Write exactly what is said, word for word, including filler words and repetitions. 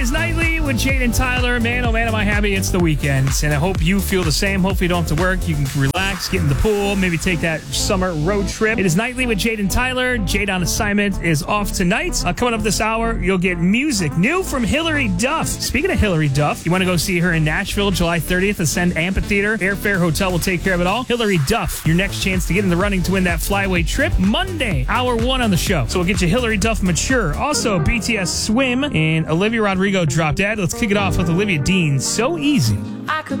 is Nightly with Jade and Tyler. Man, oh man, am I happy it's the weekend. And I hope you feel the same. Hopefully you don't have to work. You can relax, get in the pool, maybe take that summer road trip. It is Nightly with Jade and Tyler. Jade on assignment is off tonight. Uh, coming up this hour, you'll get music new from Hilary Duff. Speaking of Hilary Duff, you want to go see her in Nashville, July thirtieth, Ascend Amphitheater. Airfare, hotel will take care of it all. Hilary Duff, your next chance to get in the running to win that flyaway trip. Monday, hour one on the show. So we'll get you Hilary Duff Mature. Also, B T S Swim and Olivia Rodrigo Drop Dead. Let's kick it off with Olivia Dean. So Easy. I could